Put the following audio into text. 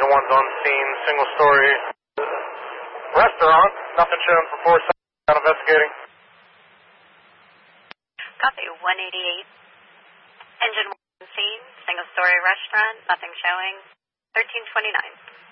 Engine 1's on scene, single story restaurant. Nothing shown for 4 seconds. Not investigating. Copy, 188. Engine 1 on scene, single story restaurant, nothing showing. 1329.